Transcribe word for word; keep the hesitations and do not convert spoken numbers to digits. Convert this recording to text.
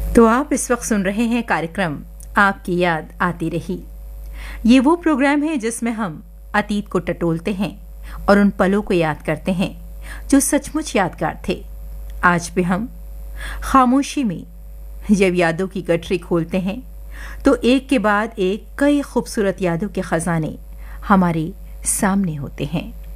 तो आप इस वक्त सुन रहे हैं कार्यक्रम आपकी याद आती रही। ये वो प्रोग्राम है जिसमें हम अतीत को टटोलते हैं और उन पलों को याद करते हैं जो सचमुच यादगार थे। आज भी हम खामोशी में जब यादों की गठरी खोलते हैं तो एक के बाद एक कई खूबसूरत यादों के खजाने हमारे सामने होते हैं।